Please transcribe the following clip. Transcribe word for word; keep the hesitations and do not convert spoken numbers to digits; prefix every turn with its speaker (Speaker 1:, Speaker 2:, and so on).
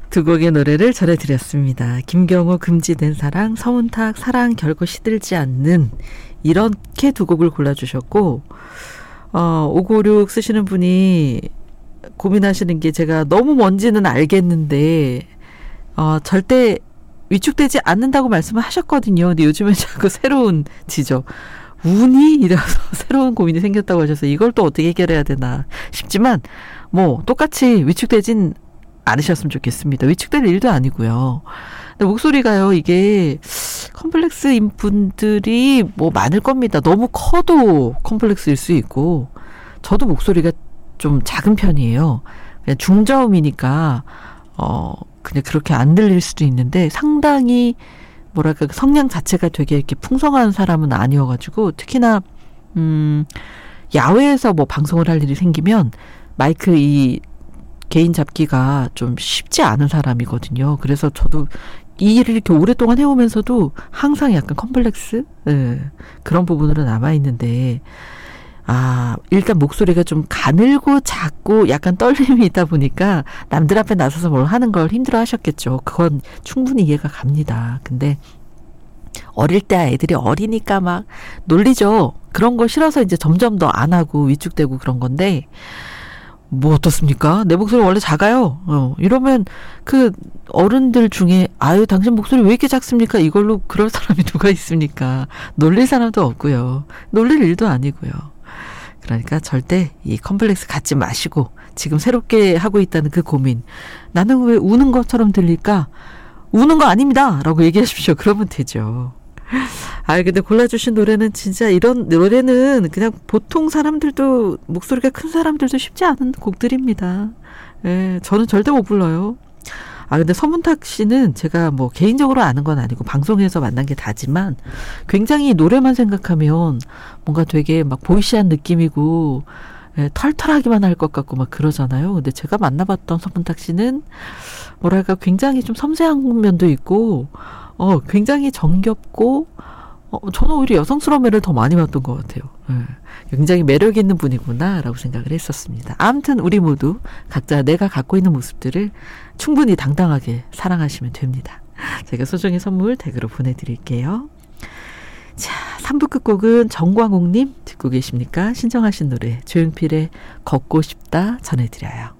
Speaker 1: 두 곡의 노래를 전해드렸습니다. 김경호 금지된 사랑, 서문탁 사랑 결코 시들지 않는, 이렇게 두 곡을 골라주셨고, 어, 오구오육 쓰시는 분이 고민하시는 게, 제가 너무 뭔지는 알겠는데 어, 절대 위축되지 않는다고 말씀을 하셨거든요. 근데 요즘엔 자꾸 새로운 지적, 운이 이래서 새로운 고민이 생겼다고 하셔서 이걸 또 어떻게 해결해야 되나 싶지만, 뭐 똑같이 위축되진 않으셨으면 좋겠습니다. 위축될 일도 아니고요. 근데 목소리가요, 이게 컴플렉스인 분들이 뭐 많을 겁니다. 너무 커도 컴플렉스일 수 있고, 저도 목소리가 좀 작은 편이에요. 그냥 중저음이니까 어 그냥 그렇게 안 들릴 수도 있는데, 상당히 뭐랄까 성량 자체가 되게 이렇게 풍성한 사람은 아니어가지고, 특히나 음 야외에서 뭐 방송을 할 일이 생기면 마이크 이 개인 잡기가 좀 쉽지 않은 사람이거든요. 그래서 저도 이 일을 이렇게 오랫동안 해오면서도 항상 약간 컴플렉스, 네, 그런 부분으로 남아있는데, 아, 일단 목소리가 좀 가늘고 작고 약간 떨림이 있다 보니까 남들 앞에 나서서 뭘 하는 걸 힘들어 하셨겠죠. 그건 충분히 이해가 갑니다. 근데 어릴 때 애들이 어리니까 막 놀리죠. 그런 거 싫어서 이제 점점 더 안 하고 위축되고 그런 건데, 뭐 어떻습니까? 내 목소리 원래 작아요. 어, 이러면 그 어른들 중에, 아유 당신 목소리 왜 이렇게 작습니까? 이걸로 그럴 사람이 누가 있습니까? 놀릴 사람도 없고요. 놀릴 일도 아니고요. 그러니까 절대 이 컴플렉스 갖지 마시고, 지금 새롭게 하고 있다는 그 고민, 나는 왜 우는 것처럼 들릴까? 우는 거 아닙니다 라고 얘기하십시오. 그러면 되죠. 아, 근데 골라주신 노래는 진짜, 이런 노래는 그냥 보통 사람들도, 목소리가 큰 사람들도 쉽지 않은 곡들입니다. 예, 저는 절대 못 불러요. 아, 근데 서문탁 씨는 제가 뭐 개인적으로 아는 건 아니고 방송에서 만난 게 다지만, 굉장히 노래만 생각하면 뭔가 되게 막 보이시한 느낌이고, 예, 털털하기만 할 것 같고 막 그러잖아요. 근데 제가 만나봤던 서문탁 씨는 뭐랄까 굉장히 좀 섬세한 면도 있고, 어, 굉장히 정겹고, 어, 저는 오히려 여성스러운 면을 더 많이 봤던 것 같아요. 예, 굉장히 매력 있는 분이구나 라고 생각을 했었습니다. 아무튼 우리 모두 각자 내가 갖고 있는 모습들을 충분히 당당하게 사랑하시면 됩니다. 제가 소정의 선물 댁으로 보내드릴게요. 자, 삼 부 끝곡은 정광욱님 듣고 계십니까? 신청하신 노래 조용필의 걷고 싶다 전해드려요.